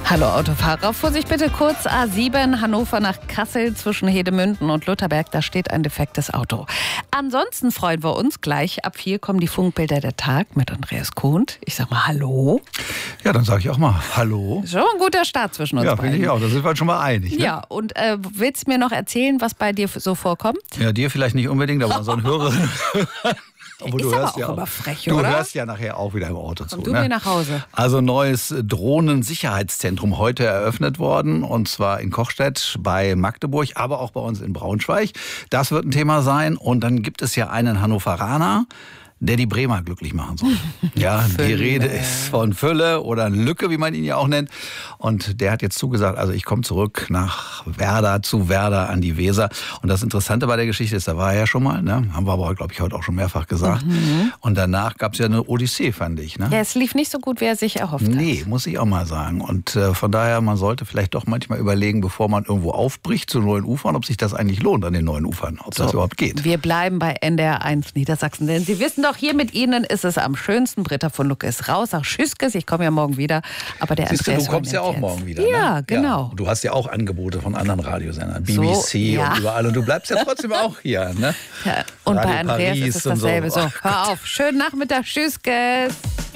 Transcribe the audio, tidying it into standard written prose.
Hallo Autofahrer, Vorsicht bitte kurz A7 Hannover nach Kassel zwischen Hedemünden und Lutherberg, da steht ein defektes Auto. Ansonsten freuen wir uns, gleich ab 4 kommen die Funkbilder der Tag mit Andreas Kohnt. Ich sag mal Hallo. Ja, dann sage ich auch mal Hallo. Schon ein guter Start zwischen uns beiden. Ja, finde ich auch, da sind wir schon mal einig. Ne? Ja, und willst du mir noch erzählen, was bei dir so vorkommt? Ja, dir vielleicht nicht unbedingt, aber so ein Hörer. Obwohl du aber hörst auch ja immer frech, du oder? hörst ja nachher auch wieder im Auto zu. Komm du mir nach Hause. Also neues Drohnensicherheitszentrum heute eröffnet worden, und zwar in Kochstedt bei Magdeburg, aber auch bei uns in Braunschweig. Das wird ein Thema sein. Und dann gibt es ja einen Hannoveraner, der die Bremer glücklich machen soll. Ja, die Rede ist von Fülle oder Lücke, wie man ihn ja auch nennt. Und der hat jetzt zugesagt, also ich komme zurück nach Werder, zu Werder an die Weser. Und das Interessante bei der Geschichte ist, da war er ja schon mal, ne? Haben wir aber, glaube ich, heute auch schon mehrfach gesagt. Und danach gab es ja eine Odyssee, fand ich. Ne? Ja, es lief nicht so gut, wie er sich erhofft hat. Nee, muss ich auch mal sagen. Und von daher, man sollte vielleicht doch manchmal überlegen, bevor man irgendwo aufbricht zu neuen Ufern, ob sich das eigentlich lohnt an den neuen Ufern, ob das überhaupt geht. Wir bleiben bei NDR 1 Niedersachsen, denn Sie wissen doch, hier mit Ihnen ist es am schönsten. Britta von Lucke ist raus, auch Tschüsskes, ich komme ja morgen wieder. Aber der Andreas, du kommst ja auch morgen wieder. Ja, ne? genau. Ja. Und du hast ja auch Angebote von anderen Radiosendern, BBC und überall. Und du bleibst ja trotzdem auch hier. Ne? Ja, und Radio bei Andreas Paris ist es dasselbe. und so. So, hör auf. Schönen Nachmittag, Tschüsskes.